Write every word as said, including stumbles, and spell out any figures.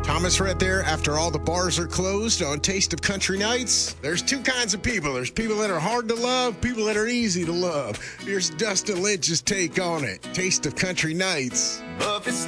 Thomas right there, after all the bars are closed on Taste of Country Nights, there's two kinds of people. There's people that are hard to love, people that are easy to love. Here's Dustin Lynch's take on it. Taste of Country Nights.